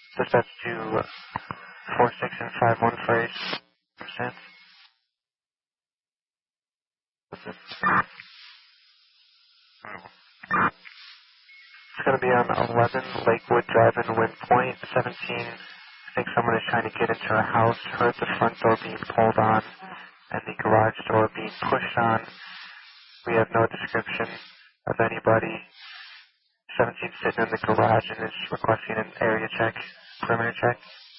Dispatch to 46 and 51 for 8%. It's going to be on 11 Lakewood Drive in Wind Point, 17. I think someone is trying to get into a house, heard the front door being pulled on and the garage door being pushed on. We have no description of anybody. 17 sitting in the garage and is requesting an area check, perimeter check.